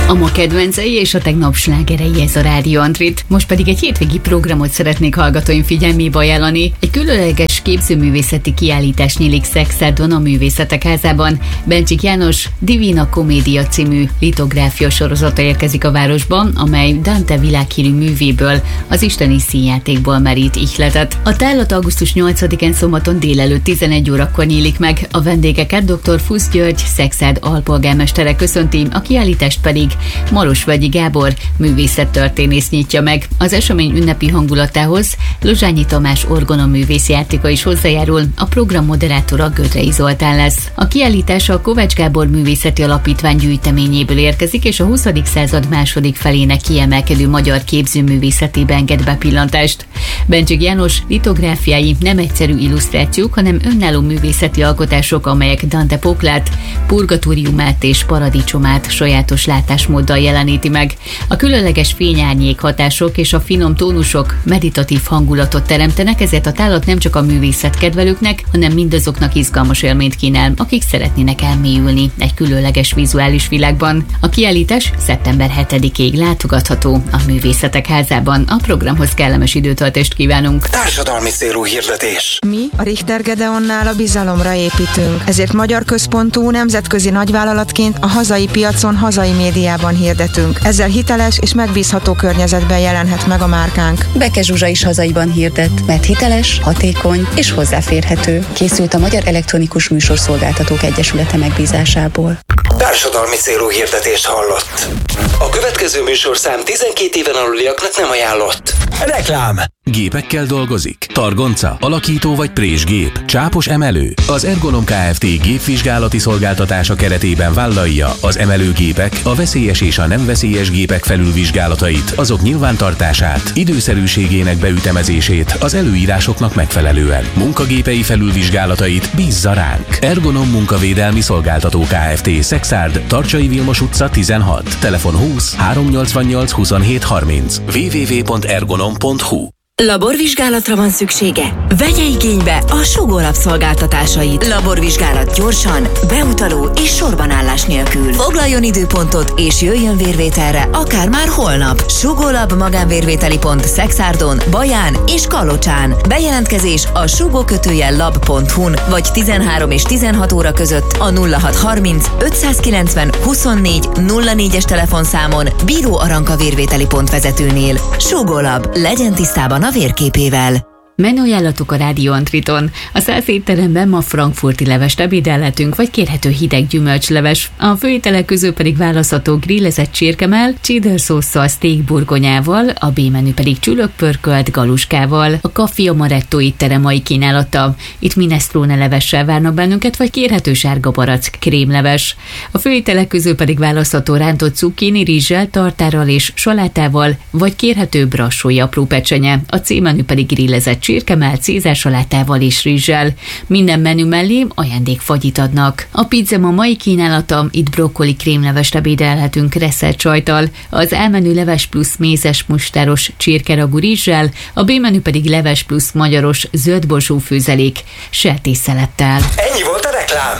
A ma kedvencei és a tegnap slágerei, ez a Rádió Antrit. Most pedig egy hétvégi programot szeretnék hallgatóim figyelmébe ajánlani. Egy különleges képzőművészeti kiállítás nyílik Szexárdon a Művészetek Házában. Bencsik János Divina Comedia című litográfia sorozata érkezik a városban, amely Dante világhírű művéből, az isteni színjátékból merít ihletet. A tárlat augusztus 8-án szombaton délelőtt 11 órakor nyílik meg. A vendégeket dr. Fusz György, Szexárd alpolgármestere köszönti, a kiállítást pedig Marosvölgyi Gábor művészettörténész nyitja meg. Az esemény ünnepi hangulatához Lozsányi Tamás orgonoművész játéka is hozzájárul, a program moderátora Gödrei Zoltán lesz. A kiállítás a Kovács Gábor Művészeti Alapítvány gyűjteményéből érkezik, és a 20. század második felének kiemelkedő magyar képzőművészetébe enged bepillantást. Bencsik János litográfiái nem egyszerű illusztrációk, hanem önálló művészeti alkotások, amelyek Dante poklát, purgatóriumát és paradicsomát sajátos látásmóddal jeleníti meg. A különleges fényárnyék hatások és a finom tónusok meditatív hangulatot teremtenek, ezért a tárlat nem csak a művészetkedvelőknek, hanem mindazoknak izgalmas élményt kínál, akik szeretnének elmélyülni egy különleges vizuális világban. A kiállítás szeptember 7-ig látogatható a Művészetek Házában. A programhoz kellemes időtöltést kívánunk. Társadalmi célú hirdetés. Mi a Richter Gedeonnál a bizalomra építünk, ezért magyar központú nemzetközi nagyvállalatként a hazai piacon, hazai médiában hirdetünk. Ezzel hiteles és megbízható környezetben jelenhet meg a márkánk. Beke Zsuzsa is hazaiban hirdet, mert hiteles, hatékony és hozzáférhető. Készült a Magyar Elektronikus Műsorszolgáltatók Egyesülete megbízásából. Társadalmi célú hirdetést hallott. A következő műsorszám 12 éven aluliaknak nem ajánlott. Reklám. Gépekkel dolgozik? Targonca, alakító vagy présgép, csápos emelő? Az Ergonom Kft. Gépvizsgálati szolgáltatása keretében vállalja az emelőgépek, a veszélyes és a nem veszélyes gépek felülvizsgálatait, azok nyilvántartását, időszerűségének beütemezését az előírásoknak megfelelően. Munkagépei felülvizsgálatait bízza ránk. Ergonom Munkavédelmi Szolgáltató Kft. Szexárd, Tarcsai Vilmos utca 16, telefon 20 388 27 30, www.ergonom.hu. Laborvizsgálatra van szüksége? Vegye igénybe a Sugó Lab szolgáltatásait. Laborvizsgálat gyorsan, beutaló és sorbanállás nélkül. Foglaljon időpontot és jöjjön vérvételre, akár már holnap. Sugó Lab magánvérvételi pont Szexárdon, Baján és Kalocsán. Bejelentkezés a sugó-lab.hu-n vagy 13 és 16 óra között a 0630 590 24 04-es telefonszámon Bíró Aranka vérvételi pont vezetőnél. Sugó Lab, legyen tisztában a vérképével. Menüajánlatuk a Rádió Antriton. A 100 étteremben ma frankfurti levest ebédelhetünk, vagy kérhető hideg gyümölcsleves. A főételek közül pedig választható grillezett csirkemell, cheddar szósszal, steak burgonyával, a B-menü pedig csülökpörkölt galuskával. A Café Amaretto étterem mai kínálata. Itt minestrone levessel várnak bennünket, vagy kérhető sárga barack krémleves. A főételek közül pedig választható rántott cukkini rizssel, tartárral és salátával, vagy kérhető brassói apró pecsenye. A C-menü pedig grillezett csirkemell, cézár salátával és rizssel. Minden menü mellé ajándékfagyit adnak. A pizza ma mai kínálata, itt brokkoli krémlevest ebédelhetünk resszelt sajttal, az A-menü leves plusz mézes mustáros csirkeragú rizssel, a B-menü pedig leves plusz magyaros zöldborsó főzelék sertésszelettel. Ennyi volt a reklám.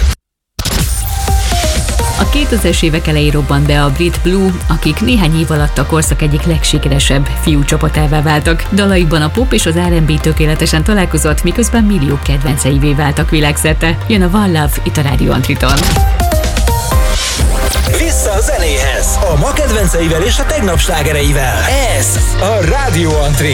A 2000-es évek elején robbant be a brit Blue, akik néhány év alatt a korszak egyik legsikeresebb fiú csapatává váltak. Dalaikban a pop és az R&B tökéletesen találkozott, miközben milliók kedvenceivé váltak világszerte. Jön a One Love itt a Rádió Antriton. Vissza a zenéhez, a ma kedvenceivel és a tegnap slágereivel. Ez a Rádió Antrit.